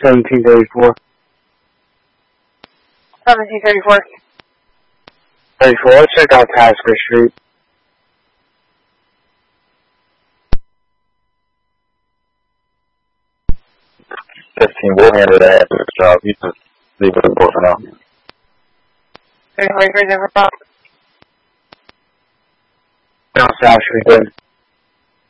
1734. 1734. 34, let's check out Tasker Street. We'll handle that after the job. You just leave it for now. 34, Down South Street, good.